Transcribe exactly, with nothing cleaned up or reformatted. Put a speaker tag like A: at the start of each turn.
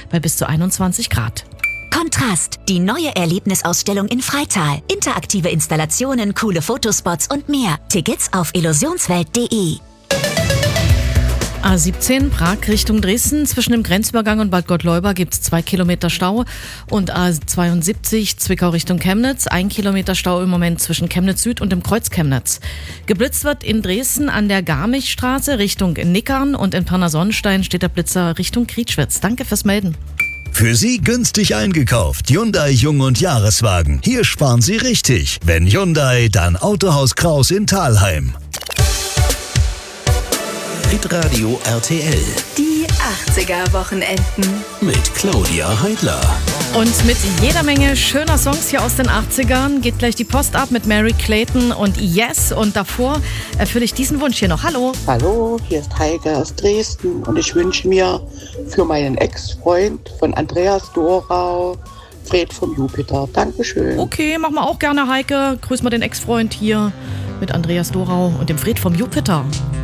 A: bei bis zu einundzwanzig Grad.
B: Kontrast, die neue Erlebnisausstellung in Freital. Interaktive Installationen, coole Fotospots und mehr. Tickets auf illusionswelt punkt de.
A: A siebzehn Prag Richtung Dresden. Zwischen dem Grenzübergang und Bad Gottleuba gibt es zwei Kilometer Stau. Und A zweiundsiebzig Zwickau Richtung Chemnitz. Ein Kilometer Stau im Moment zwischen Chemnitz Süd und dem Kreuz Chemnitz. Geblitzt wird in Dresden an der Garmichstraße Richtung Nickern. Und in Pirna-Sonnenstein steht der Blitzer Richtung Krietschwitz. Danke fürs Melden.
C: Für Sie günstig eingekauft. Hyundai Jung- und Jahreswagen. Hier sparen Sie richtig. Wenn Hyundai, dann Autohaus Kraus in Thalheim.
D: Hitradio R T L.
E: Die achtziger-Wochenenden.
D: Mit Claudia Heidler.
A: Und mit jeder Menge schöner Songs hier aus den achtzigern geht gleich die Post ab mit Mary Clayton und Yes. Und davor erfülle ich diesen Wunsch hier noch. Hallo.
F: Hallo, hier ist Heike aus Dresden und ich wünsche mir für meinen Ex-Freund von Andreas Dorau, Fred vom Jupiter. Dankeschön.
A: Okay, machen wir auch gerne, Heike. Grüß mal den Ex-Freund hier mit Andreas Dorau und dem Fred vom Jupiter.